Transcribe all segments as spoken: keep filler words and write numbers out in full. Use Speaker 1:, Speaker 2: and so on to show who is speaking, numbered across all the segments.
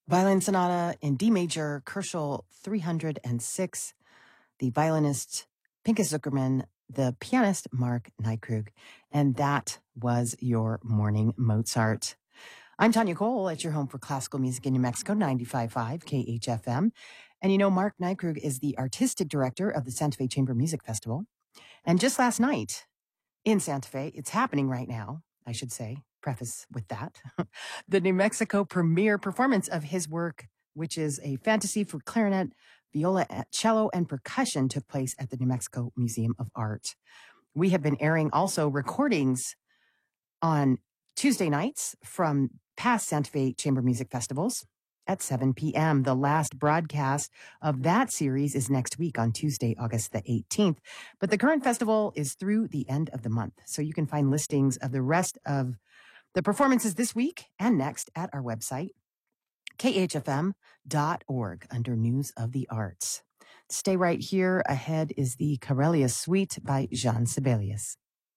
Speaker 1: Violin Sonata in D major, Kerschel three hundred six, the violinist Pinchas Zuckerman, the pianist Mark Nykrug, and that was your morning Mozart. I'm Tanya Cole at your home for classical music in New Mexico, ninety-five point five K H F M. And you know, Mark Nykrug is the artistic director of the Santa Fe Chamber Music Festival. And just last night in Santa Fe, it's happening right now, I should say, preface with that, the New Mexico premiere performance of his work, which is a fantasy for clarinet, viola, cello, and percussion, took place at the New Mexico Museum of Art. We have been airing also recordings on Tuesday nights from past Santa Fe Chamber Music Festivals at seven p.m. The last broadcast of that series is next week on Tuesday, August the eighteenth. But the current festival is through the end of the month. So you can find listings of the rest of the performances this week and next at our website, K H F M dot org, under News of the Arts. Stay right here. Ahead is the Karelia Suite by Jean Sibelius.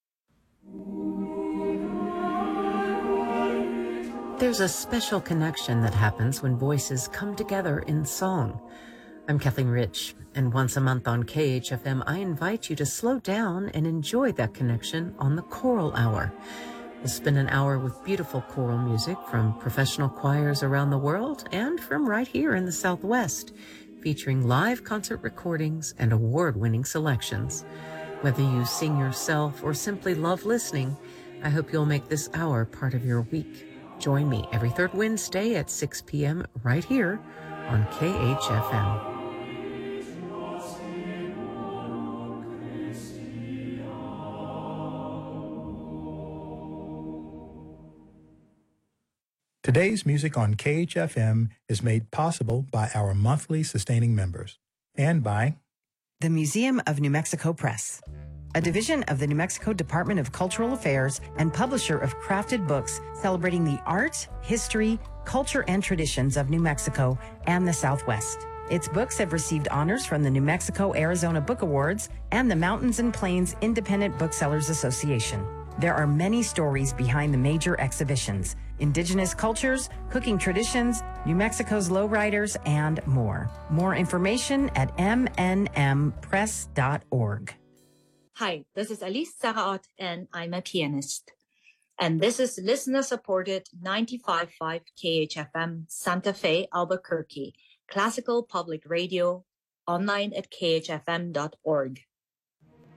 Speaker 2: There's a special connection that happens when voices come together in song. I'm Kathleen Rich, and once a month on K H F M, I invite you to slow down and enjoy that connection on the Choral Hour. We'll spend an hour with beautiful choral music from professional choirs around the world and from right here in the Southwest, featuring live concert recordings and award-winning selections. Whether you sing yourself or simply love listening, I hope you'll make this hour part of your week. Join me every third Wednesday at six p.m. right here on K H F M.
Speaker 3: Today's music on K H F M is made possible by our monthly sustaining members and by
Speaker 1: the Museum of New Mexico Press, a division of the New Mexico Department of Cultural Affairs and publisher of crafted books celebrating the art, history, culture, and traditions of New Mexico and the Southwest. Its books have received honors from the New Mexico-Arizona Book Awards and the Mountains and Plains Independent Booksellers Association. There are many stories behind the major exhibitions: indigenous cultures, cooking traditions, New Mexico's lowriders, and more. More information at m n m press dot org.
Speaker 4: Hi, this is Alice Saraot, and I'm a pianist. And this is listener-supported ninety-five point five K H F M Santa Fe, Albuquerque, classical public radio, online at K H F M dot org.